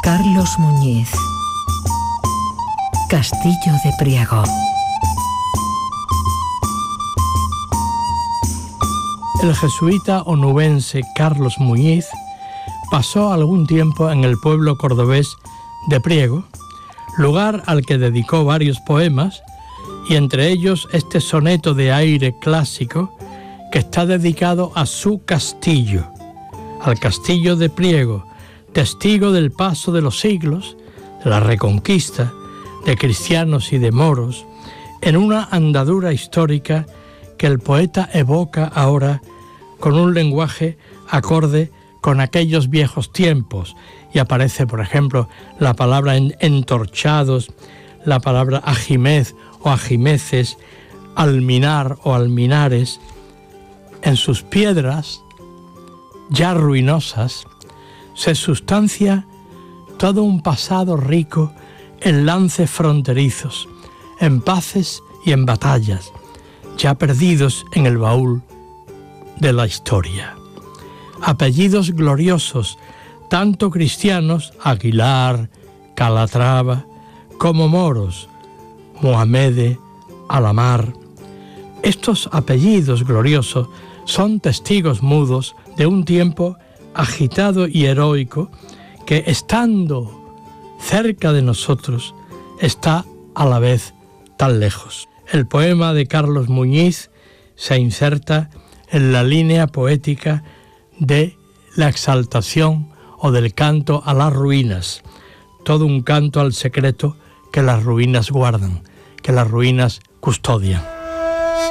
Carlos Muñiz. Castillo de Priego. El jesuita onubense Carlos Muñiz pasó algún tiempo en el pueblo cordobés de Priego, lugar al que dedicó varios poemas, y entre ellos este soneto de aire clásico que está dedicado a su castillo, al castillo de Priego, testigo del paso de los siglos, de la reconquista, de cristianos y de moros, en una andadura histórica que el poeta evoca ahora con un lenguaje acorde con aquellos viejos tiempos, y aparece, por ejemplo, la palabra entorchados, la palabra ajimez o ajimeces, alminar o alminares. En sus piedras, ya ruinosas, se sustancia todo un pasado rico en lances fronterizos, en paces y en batallas, ya perdidos en el baúl de la historia. Apellidos gloriosos, tanto cristianos, Aguilar, Calatrava, como moros, Mohamed, Alamar. Estos apellidos gloriosos son testigos mudos de un tiempo agitado y heroico que, estando cerca de nosotros, está a la vez tan lejos. El poema de Carlos Muñiz se inserta en la línea poética de la exaltación o del canto a las ruinas, todo un canto al secreto que las ruinas guardan, que las ruinas custodian.